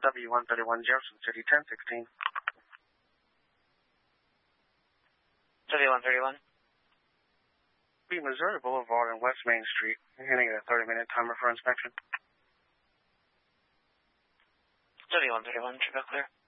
W131 Jefferson City, 1016. W131. B, Missouri Boulevard and West Main Street. You're going to get a 30-minute timer for inspection. W131, trip out clear.